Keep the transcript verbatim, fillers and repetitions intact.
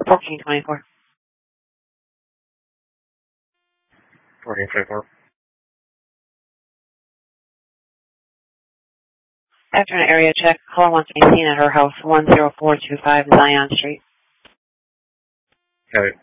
fourteen twenty-four. fourteen twenty-four. After an area check, caller wants to be seen at her house, one zero four two five Zion Street. Got it.